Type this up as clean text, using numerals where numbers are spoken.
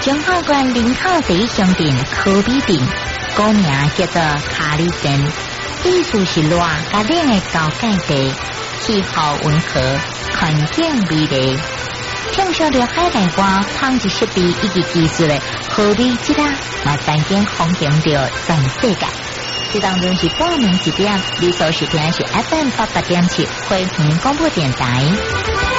中华县林口第一乡镇科比镇，古名叫做卡里镇，意思是热甲冷的高盖地，气候温和，环境美丽。畅销了海内外纺织设备以及技术的科比质量，也曾经风行着全世界。这当中是报名地点，你所收听的是 FM 88.7惠平广播电台。